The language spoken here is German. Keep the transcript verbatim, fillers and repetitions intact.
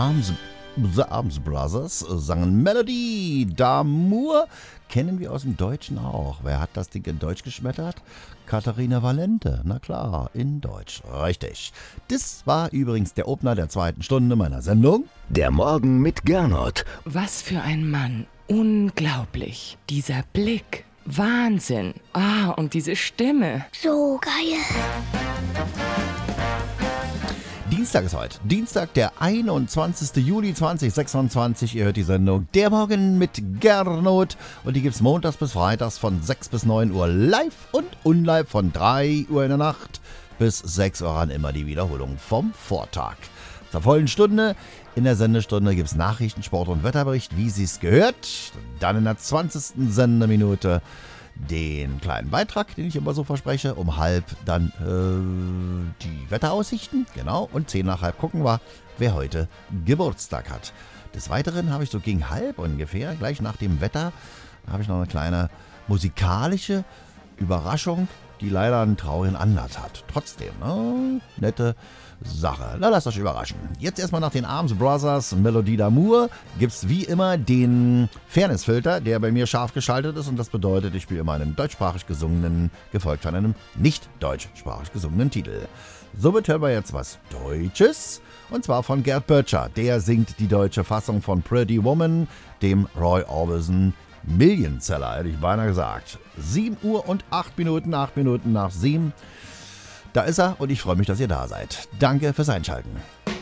Arms, The Arms Brothers sangen Melody d'Amour. Kennen wir aus dem Deutschen auch. Wer hat das Ding in Deutsch geschmettert? Katharina Valente, na klar, in Deutsch. Richtig. Das war übrigens der Opener der zweiten Stunde meiner Sendung. Der Morgen mit Gernot. Was für ein Mann. Unglaublich. Dieser Blick. Wahnsinn. Ah, und diese Stimme. So geil. Dienstag ist heute. Dienstag, der einundzwanzigster Juli zweitausendsechsundzwanzig. Ihr hört die Sendung Der Morgen mit Gernot. Und die gibt's montags bis freitags von sechs bis neun Uhr live und unlive von drei Uhr in der Nacht bis sechs Uhr an. Immer die Wiederholung vom Vortag. Zur vollen Stunde. In der Sendestunde gibt's Nachrichten, Sport und Wetterbericht, wie sie's gehört. Dann in der zwanzigsten Sendeminute den kleinen Beitrag, den ich immer so verspreche. Um halb dann äh, die Wetteraussichten. Genau. Und zehn nach halb gucken wir, wer heute Geburtstag hat. Des Weiteren habe ich so gegen halb ungefähr, gleich nach dem Wetter, habe ich noch eine kleine musikalische Überraschung, die leider einen traurigen Anlass hat. Trotzdem, ne? Nette Sache. Na, lasst euch überraschen. Jetzt erstmal nach den Arms Brothers Melody d'Amour gibt's wie immer den Fairness-Filter, der bei mir scharf geschaltet ist, und das bedeutet, ich spiele immer einen deutschsprachig gesungenen, gefolgt von einem nicht deutschsprachig gesungenen Titel. Somit hören wir jetzt was Deutsches, und zwar von Gerd Böttcher. Der singt die deutsche Fassung von Pretty Woman, dem Roy Orbison Millionseller, hätte ich beinahe gesagt. sieben Uhr und acht Minuten, acht Minuten nach sieben. Da ist er, und ich freue mich, dass ihr da seid. Danke fürs Einschalten.